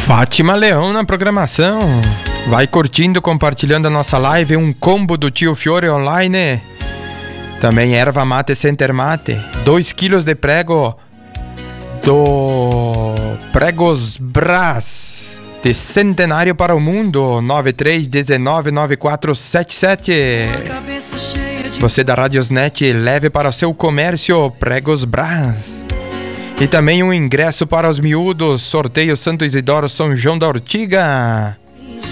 Fátima Leão na programação. Vai curtindo, compartilhando a nossa live. Um combo do Tio Fiore online. Também erva mate Center Mate. 2 quilos de prego do Pregos Brás de centenário para o mundo. 93199477. Você da Radiosnet, leve para o seu comércio Pregos Brás. E também um ingresso para os miúdos. Sorteio Santo Isidoro São João da Ortiga.